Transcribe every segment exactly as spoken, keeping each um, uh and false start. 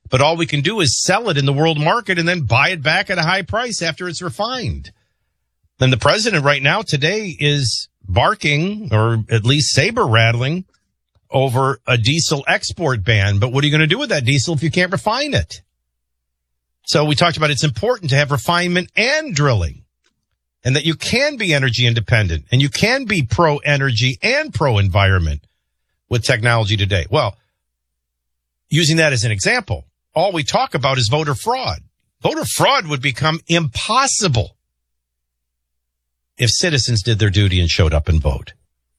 But all we can do is sell it in the world market and then buy it back at a high price after it's refined. And the president right now today is barking, or at least saber rattling, over a diesel export ban. But what are you going to do with that diesel if you can't refine it? So we talked about it's important to have refinement and drilling, and that you can be energy independent and you can be pro-energy and pro-environment with technology today. Well, using that as an example, all we talk about is voter fraud. Voter fraud would become impossible if citizens did their duty and showed up and vote.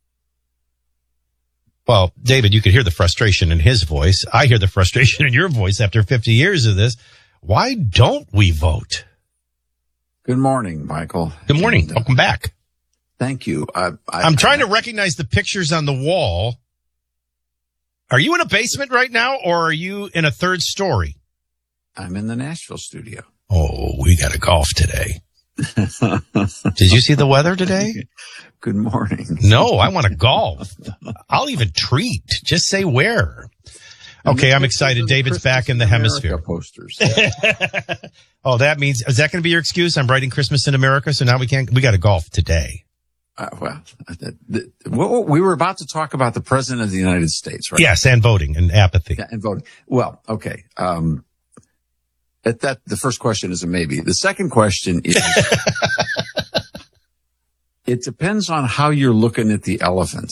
Well, David, you could hear the frustration in his voice. I hear the frustration in your voice after fifty years of this. Why don't we vote? Good morning, Michael. Good morning. And, uh, Welcome back. Thank you. I, I, I'm trying I, to recognize the pictures on the wall. Are you in a basement right now, or are you in a third story? I'm in the Nashville studio. Oh, we got to golf today. Did you see the weather today? Good morning. No, I want to golf. I'll even treat. Just say where. Okay, I'm excited. David's back in the hemisphere. Posters. Oh, that means, is that going to be your excuse? I'm writing Christmas in America, so now we can't, we got to golf today. Uh, well, the, the, well, we were about to talk about the president of the United States, right? Yes, and voting and apathy. Yeah, and voting. Well, okay. Um, at that, the first question is a maybe. The second question is, it depends on how you're looking at the elephant.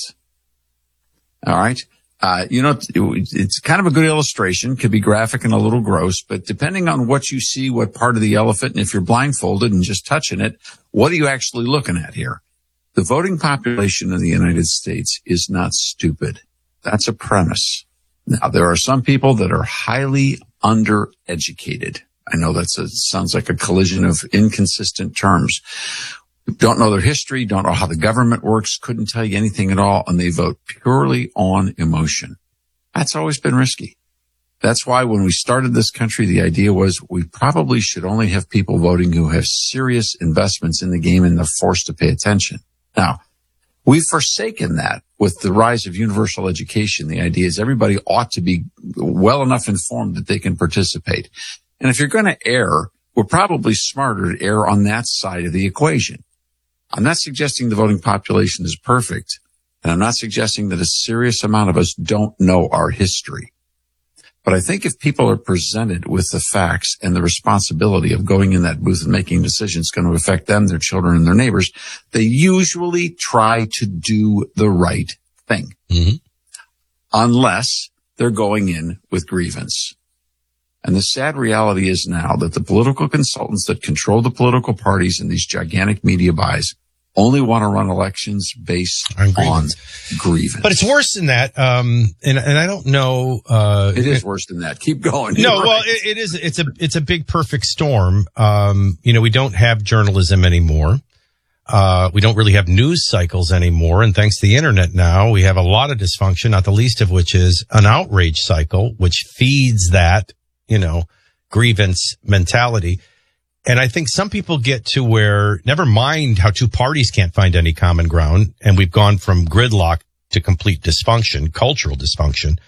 All right. Uh, you know, it's kind of a good illustration, could be graphic and a little gross, but depending on what you see, what part of the elephant, and if you're blindfolded and just touching it, what are you actually looking at here? The voting population of the United States is not stupid. That's a premise. Now, there are some people that are highly undereducated. I know that sounds like a collision of inconsistent terms. Don't know their history, don't know how the government works, couldn't tell you anything at all, and they vote purely on emotion. That's always been risky. That's why when we started this country, the idea was we probably should only have people voting who have serious investments in the game and they're forced to pay attention. Now, we've forsaken that with the rise of universal education. The idea is everybody ought to be well enough informed that they can participate. And if you're going to err, we're probably smarter to err on that side of the equation. I'm not suggesting the voting population is perfect, and I'm not suggesting that a serious amount of us don't know our history. But I think if people are presented with the facts and the responsibility of going in that booth and making decisions going to affect them, their children, and their neighbors, they usually try to do the right thing. Mm-hmm. Unless they're going in with grievance. And the sad reality is now that the political consultants that control the political parties in these gigantic media buys only want to run elections based on grievance. on grievance. But it's worse than that. Um, and, and I don't know. Uh, it is worse than that. Keep going. No, You're well, right. it, it is. It's a, it's a big perfect storm. Um, you know, we don't have journalism anymore. Uh, we don't really have news cycles anymore. And thanks to the internet now, we have a lot of dysfunction, not the least of which is an outrage cycle, which feeds that, you know, grievance mentality. And I think some people get to where, never mind how two parties can't find any common ground, and we've gone from gridlock to complete dysfunction, cultural dysfunction.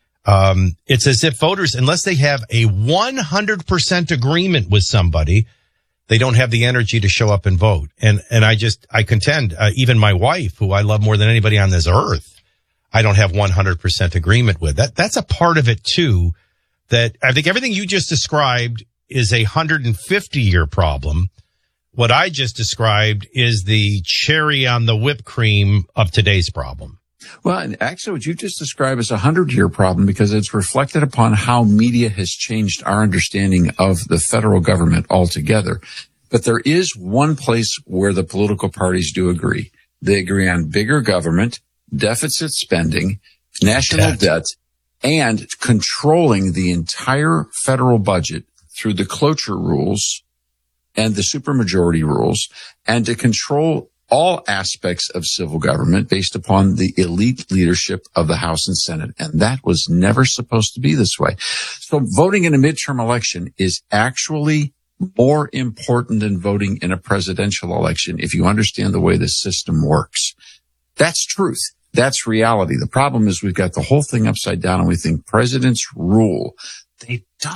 Um, it's as if voters, unless they have a one hundred percent agreement with somebody, they don't have the energy to show up and vote. And, and I just, I contend, uh, even my wife, who I love more than anybody on this earth, I don't have one hundred percent agreement with. That, that's a part of it too, that I think everything you just described is a one hundred fifty year problem. What I just described is the cherry on the whipped cream of today's problem. Well, and actually what you just described is a hundred year problem because it's reflected upon how media has changed our understanding of the federal government altogether. But there is one place where the political parties do agree. They agree on bigger government, deficit spending, national debt, debt and controlling the entire federal budget through the cloture rules and the supermajority rules, and to control all aspects of civil government based upon the elite leadership of the House and Senate. And that was never supposed to be this way. So voting in a midterm election is actually more important than voting in a presidential election if you understand the way the system works. That's truth. That's reality. The problem is we've got the whole thing upside down and we think presidents rule. They don't.